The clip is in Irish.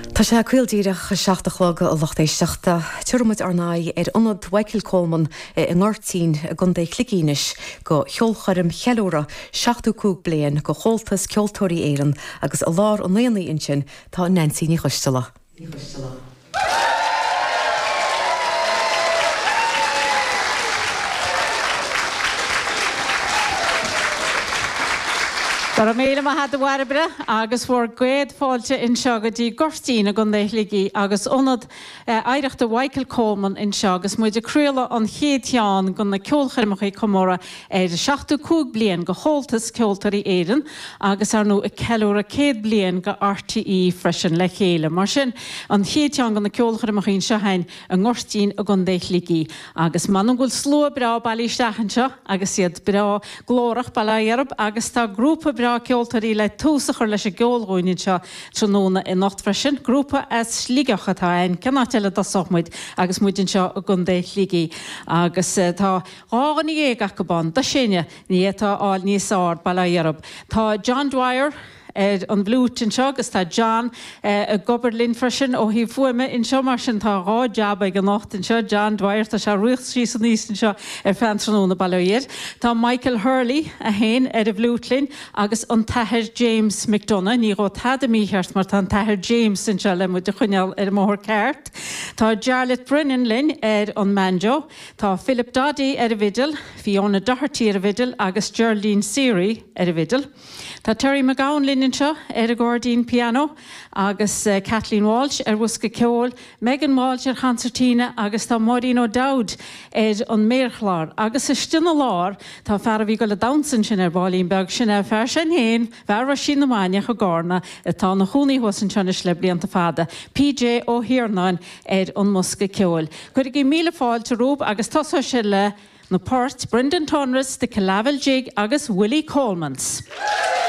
Tá sé cuildíireach seachtalog a lochtéisteachta tuirmid arnaí anad Michael Coleman in ngortín a gundé clicínis go cheolcharim cheúra 62 blian go choltas ceoltóirí éireann agus a lár an léanaí insin tá Nancy ní chuistela. Tar méle ma had warbre agus voor gweed fáilte in seagadí gortína gon déhligi agus onad aireachta Michael Coleman in seagus muide cruúla an chéadteán gon na ceolchairmachí comóra de 62 blian go choltas ceoltarí éireann agus nu a ceúra 100 blian go RTE freisin le chéile mar sin an chéadteán gon na ceolchairmachín sehain an ngortín a gon déhligi agus man gúil slua bra bailísteachan seo agus iad bra glórach bailíarab agus tá grúpa bra ceoltarí le túsachar leis a geolróinin seo tróna in nacht freisin grúpa as slígachatá ein cenáteile dasachmuid agus muidin seo a gundé lígi agus tá áganí éag go ban da sinne ní tá áil níos ár bailíarab tá John Dwyer an bhlút in seo agus tá John a goberlin freisin ó hí fuime in seo mar sin tá rá jab ag an nacht in seo John Dwyer tá se rucht sí san níos in seo fantróna bailíir tá Michael Hurley a héin a bhlútlin agus an taithir James McDonough ní rá tad a mícheart mar tá taithir James in seo le mu de chuineal mór ceart tá Jarlath Brennan lin an Manjo tá Philip Doddy a bhidal Fiona Doherty a bhidal agus Geraldine Seary a bhidal tá Terry McGowan lin in seo a Gordín piano agus Kathleen Walsh Wusca ceol Megan Walsh Chancertina agus tá Maureen O'Dowd an méirchláir agus is stinna lár tá fear bhí go le dasan sin bálín beg sin fear sin héin bhar sin namáine go gána tá na chuúnaí hosan sena le blianta fada PJ O'Hiernan an Musca ceol. Chuir í míle fáil te rúb agus tá se le na Port Brendan Tonras de Calavel Jig agus Willie Colemans.